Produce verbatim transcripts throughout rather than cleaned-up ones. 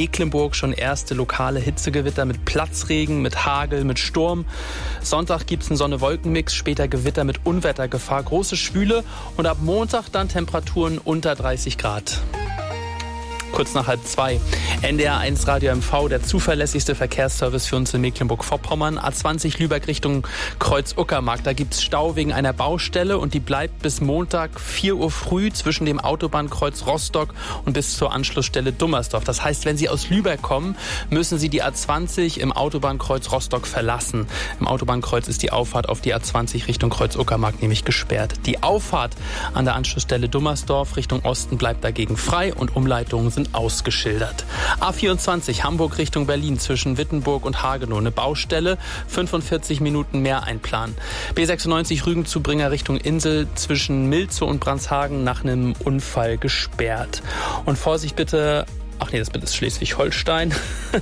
Mecklenburg schon erste lokale Hitzegewitter mit Platzregen, mit Hagel, mit Sturm. Sonntag gibt es einen Sonne-Wolken-Mix, später Gewitter mit Unwettergefahr, große Schwüle und ab Montag dann Temperaturen unter dreißig Grad. Kurz nach halb zwei. N D R eins Radio M V, der zuverlässigste Verkehrsservice für uns in Mecklenburg-Vorpommern. A zwanzig Lübeck Richtung Kreuz-Uckermark. Da gibt's Stau wegen einer Baustelle und die bleibt bis Montag vier Uhr früh zwischen dem Autobahnkreuz Rostock und bis zur Anschlussstelle Dummersdorf. Das heißt, wenn Sie aus Lübeck kommen, müssen Sie die A zwanzig im Autobahnkreuz Rostock verlassen. Im Autobahnkreuz ist die Auffahrt auf die A zwanzig Richtung Kreuz-Uckermark nämlich gesperrt. Die Auffahrt an der Anschlussstelle Dummersdorf Richtung Osten bleibt dagegen frei und Umleitungen sind ausgeschildert. A vierundzwanzig Hamburg Richtung Berlin zwischen Wittenburg und Hagenow. Eine Baustelle, fünfundvierzig Minuten mehr einplanen. B sechsundneunzig Rügenzubringer Richtung Insel zwischen Milzow und Brandshagen nach einem Unfall gesperrt. Und Vorsicht bitte. Ach nee, das ist Schleswig-Holstein.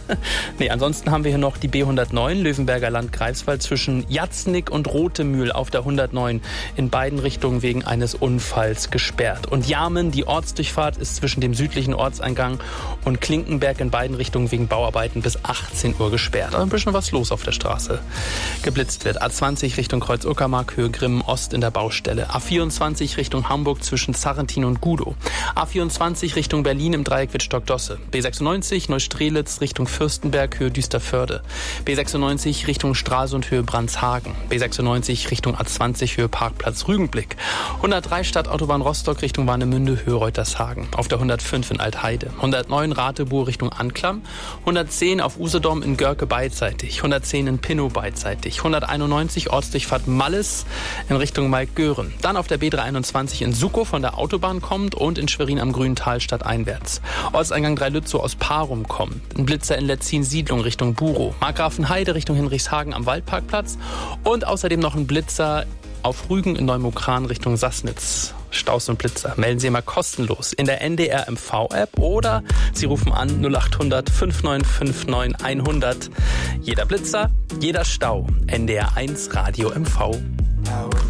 nee, ansonsten haben wir hier noch die B hundertneun, Löwenberger Land Greifswald zwischen Jatznick und Rotemühl auf der hundertneun in beiden Richtungen wegen eines Unfalls gesperrt. Und Jarmen, die Ortsdurchfahrt ist zwischen dem südlichen Ortseingang und Klinkenberg in beiden Richtungen wegen Bauarbeiten bis achtzehn Uhr gesperrt. Also ein bisschen was los auf der Straße. Geblitzt wird. A zwanzig Richtung Kreuz-Uckermark, Höhe Grimmen Ost in der Baustelle. A vierundzwanzig Richtung Hamburg zwischen Sarrentin und Gudow. A vierundzwanzig Richtung Berlin im Dreieck Wittstock-Dosse. B sechsundneunzig Neustrelitz Richtung Fürstenberg, Höhe Düsterförde. B sechsundneunzig Richtung Stralsund, Höhe Brandshagen. B sechsundneunzig Richtung A zwanzig, Höhe Parkplatz Rügenblick. hundertdrei Stadtautobahn Rostock Richtung Warnemünde, Höhe Reutershagen. Auf der hundertfünf in Altheide. hundertneun Ratebuhr Richtung Anklam. hundertzehn auf Usedom in Görke beidseitig. hundertzehn in Pinnow beidseitig. hunderteinundneunzig Ortsdurchfahrt Malles in Richtung Maltgören. Dann auf der B dreihunderteinundzwanzig in Suckow von der Autobahn kommt und in Schwerin am Grüntal stadteinwärts. Ortseingang Dreilützow aus Parum kommt. Ein Blitzer in Letzin-Siedlung Richtung Burow. Markgrafenheide Richtung Hinrichshagen am Waldparkplatz. Und außerdem noch ein Blitzer auf Rügen in Neumokran Richtung Sassnitz. Staus und Blitzer. Melden Sie immer kostenlos in der N D R M V-App oder Sie rufen an null acht hundert fünf neun fünf neun hundert. Jeder Blitzer, jeder Stau. N D R eins Radio M V.